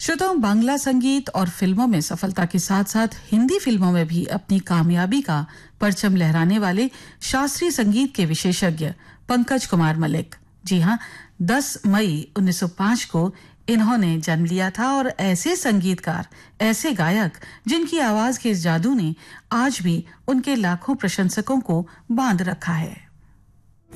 श्रोताओं, बांग्ला संगीत और फिल्मों में सफलता के साथ साथ हिंदी फिल्मों में भी अपनी कामयाबी का परचम लहराने वाले शास्त्रीय संगीत के विशेषज्ञ पंकज कुमार मलिक। जी हां, 10 मई 1905 को इन्होंने जन्म लिया था और ऐसे संगीतकार, ऐसे गायक जिनकी आवाज के इस जादू ने आज भी उनके लाखों प्रशंसकों को बांध रखा है।